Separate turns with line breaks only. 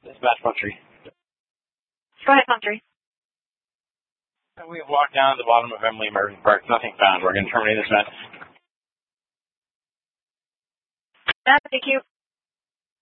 This match Puntry.
Go ahead, Puntry.
We have walked down to the bottom of Emily American Park. Nothing found. We're going to terminate this match.
Yeah, thank you.